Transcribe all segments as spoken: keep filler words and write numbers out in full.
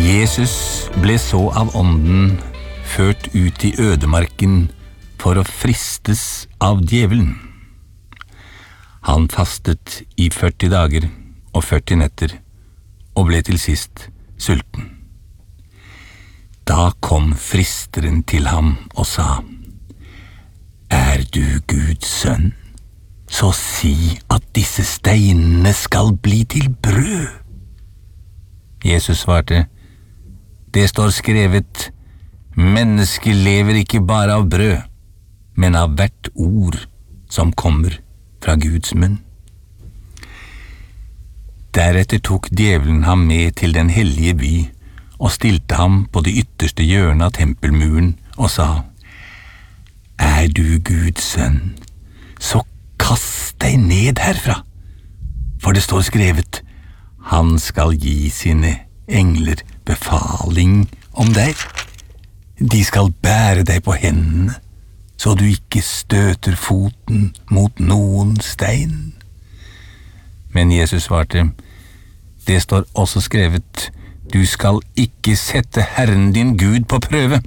Jesus ble så av ånden ført ut i ødemarken for å fristes av djevelen. Han fastet i førti dager og førti netter og ble til sist sulten. Da kom fristeren til ham og sa: «Er du Guds sønn, så si at disse steinene skal bli til brød.» Jesus svarte: «Det står skrevet, mennesket lever ikke bare av brød, men av hvert ord som kommer fra Guds munn.» Deretter tok djevelen ham med til den hellige by og stilte ham på det ytterste hjørnet av tempelmuren og sa: «Er du Guds sønn, så kast deg ned herfra, for det står skrevet, han skal gi sine engler befaling om deg. De skal bære deg på hendene, så du ikke støter foten mot noen stein.» Men Jesus svarte: «Det står også skrevet, du skal ikke sette Herren din Gud på prøve.»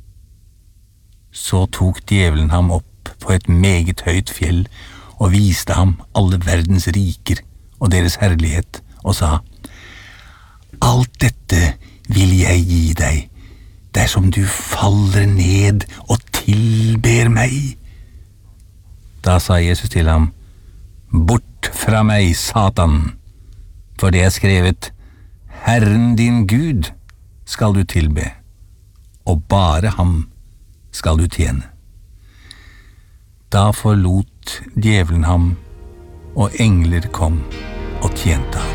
Så tok djevelen ham opp på et meget høyt fjell og viste ham alle verdens riker og deres herlighet og sa: «Alt dette vil jeg gi deg, dersom du faller ned og tilber meg.» Da sa Jesus til ham: «Bort fra meg, Satan, for det er skrevet, Herren din Gud skal du tilbe, og bare ham skal du tjene.» Da forlot djevelen ham, og engler kom og tjente ham.